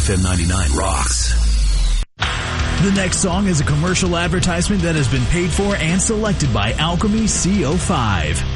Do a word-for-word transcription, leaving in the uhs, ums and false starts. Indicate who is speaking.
Speaker 1: F M ninety-nine rocks.
Speaker 2: The next song is a commercial advertisement that has been paid for and selected by Alchemy C O five.